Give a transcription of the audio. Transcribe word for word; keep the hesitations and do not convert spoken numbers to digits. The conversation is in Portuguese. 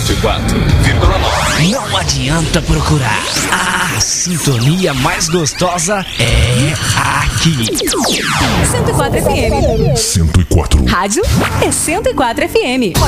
cento e quatro vírgula nove. Não adianta procurar. A sintonia mais gostosa é aqui. cento e quatro F M. cento e quatro. Rádio é cento e quatro F M.